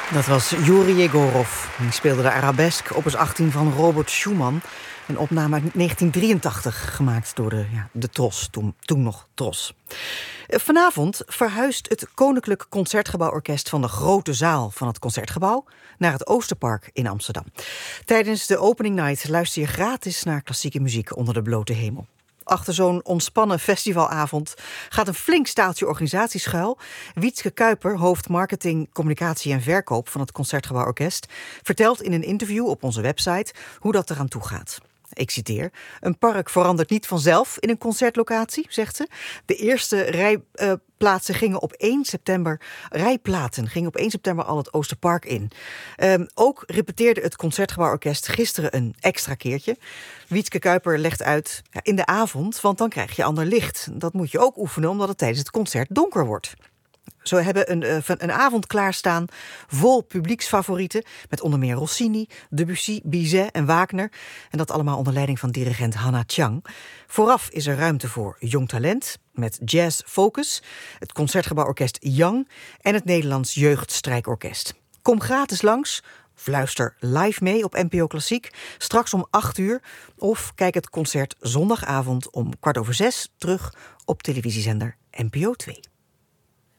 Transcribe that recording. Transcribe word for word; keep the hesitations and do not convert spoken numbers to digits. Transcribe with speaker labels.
Speaker 1: Dat was Juri Jegorov. Die speelde de Arabesk, opus achttien van Robert Schumann. Een opname uit negentien drieëntachtig, gemaakt door de, ja, de Tros, toen, toen nog Tros. Vanavond verhuist het Koninklijk Concertgebouworkest van de grote zaal van het Concertgebouw naar het Oosterpark in Amsterdam. Tijdens de opening night luister je gratis naar klassieke muziek onder de blote hemel. Achter zo'n ontspannen festivalavond gaat een flink staaltje organisatie schuil. Wietske Kuiper, hoofd marketing, communicatie en verkoop van het Concertgebouworkest, vertelt in een interview op onze website hoe dat eraan toe gaat. Ik citeer: een park verandert niet vanzelf in een concertlocatie, zegt ze. De eerste rijplaatsen uh, gingen op één september... Rijplaten gingen op één september al het Oosterpark in. Um, ook repeteerde het Concertgebouworkest gisteren een extra keertje. Wietske Kuiper legt uit, ja, in de avond, want dan krijg je ander licht. Dat moet je ook oefenen, omdat het tijdens het concert donker wordt. Zo hebben een, uh, een avond klaarstaan vol publieksfavorieten, met onder meer Rossini, Debussy, Bizet en Wagner. En dat allemaal onder leiding van dirigent Hannah Chang. Vooraf is er ruimte voor jong talent met Jazz Focus, het Concertgebouworkest Young en het Nederlands Jeugdstrijkorkest. Kom gratis langs, of luister live mee op N P O Klassiek, straks om acht uur. Of kijk het concert zondagavond om kwart over zes terug op televisiezender N P O twee.